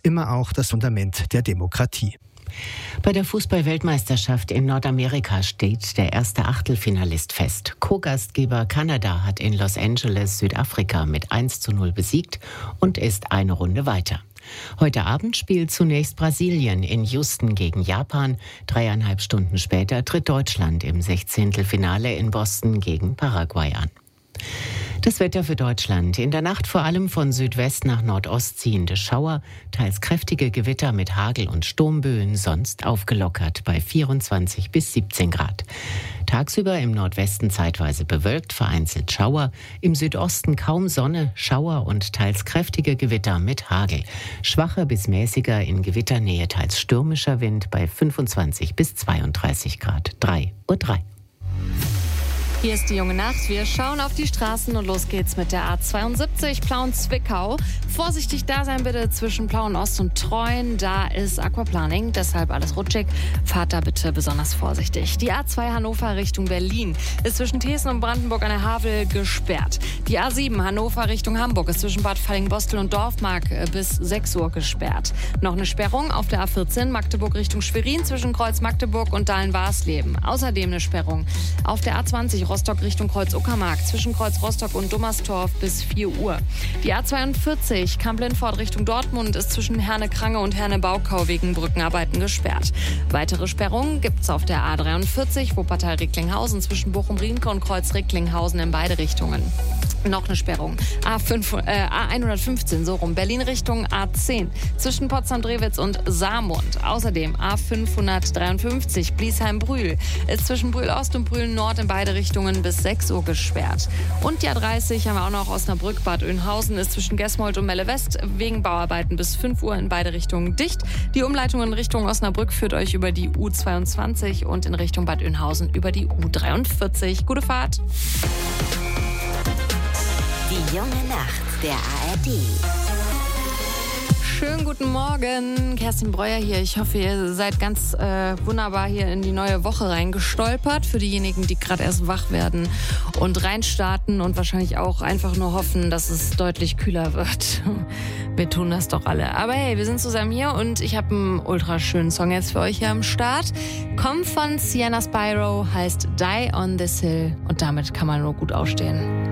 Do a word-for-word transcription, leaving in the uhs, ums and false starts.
immer auch das Fundament der Demokratie. Bei der Fußball-Weltmeisterschaft in Nordamerika steht der erste Achtelfinalist fest. Co-Gastgeber Kanada hat in Los Angeles Südafrika mit eins zu null besiegt und ist eine Runde weiter. Heute Abend spielt zunächst Brasilien in Houston gegen Japan. Dreieinhalb Stunden später tritt Deutschland im Sechzehntelfinale in Boston gegen Paraguay an. Das Wetter für Deutschland. In der Nacht vor allem von Südwest nach Nordost ziehende Schauer, teils kräftige Gewitter mit Hagel und Sturmböen, sonst aufgelockert bei vierundzwanzig bis siebzehn Grad. Tagsüber im Nordwesten zeitweise bewölkt, vereinzelt Schauer, im Südosten kaum Sonne, Schauer und teils kräftige Gewitter mit Hagel. Schwacher bis mäßiger in Gewitternähe, teils stürmischer Wind bei fünfundzwanzig bis zweiunddreißig Grad. drei Uhr drei. Hier ist die junge Nacht. Wir schauen auf die Straßen und los geht's mit der A zweiundsiebzig Plauen-Zwickau. Vorsichtig da sein bitte zwischen Plauen-Ost und Treuen. Da ist Aquaplaning, deshalb alles rutschig. Fahrt da bitte besonders vorsichtig. Die A zwei Hannover Richtung Berlin ist zwischen Thesen und Brandenburg an der Havel gesperrt. Die A sieben Hannover Richtung Hamburg ist zwischen Bad Falling-Bostel und Dorfmark bis sechs Uhr gesperrt. Noch eine Sperrung auf der A vierzehn Magdeburg Richtung Schwerin zwischen Kreuz Magdeburg und Dahlen-Warsleben. Außerdem eine Sperrung auf der A zwanzig Rostock Richtung Kreuz Uckermark zwischen Kreuz Rostock und Dummerstorf bis vier Uhr. Die A zweiundvierzig Kamp-Lindfort Richtung Dortmund ist zwischen Herne-Krange und Herne-Baukau wegen Brückenarbeiten gesperrt. Weitere Sperrungen gibt's auf der A dreiundvierzig Wuppertal-Recklinghausen zwischen Bochum-Riemke und Kreuz-Recklinghausen in beide Richtungen. Noch eine Sperrung. A fünf, äh, A hundertfünfzehn, so rum. Berlin Richtung A zehn zwischen Potsdam-Drewitz und Saarmund. Außerdem A fünfhundertdreiundfünfzig Bliesheim-Brühl ist zwischen Brühl-Ost und Brühl-Nord in beide Richtungen bis sechs Uhr gesperrt. Und die A dreißig haben wir auch noch Osnabrück, Bad Oeynhausen ist zwischen Gesmold und Melle West wegen Bauarbeiten bis fünf Uhr in beide Richtungen dicht. Die Umleitung in Richtung Osnabrück führt euch über die U zweiundzwanzig und in Richtung Bad Oeynhausen über die U dreiundvierzig. Gute Fahrt! Die junge Nacht der A R D. Schönen guten Morgen, Kerstin Breuer hier. Ich hoffe, ihr seid ganz äh, wunderbar hier in die neue Woche reingestolpert. Für diejenigen, die gerade erst wach werden und reinstarten und wahrscheinlich auch einfach nur hoffen, dass es deutlich kühler wird. Wir tun das doch alle. Aber hey, wir sind zusammen hier und ich habe einen ultra schönen Song jetzt für euch hier am Start. Kommt von Sienna Spyro, heißt Die on This Hill und damit kann man nur gut aufstehen.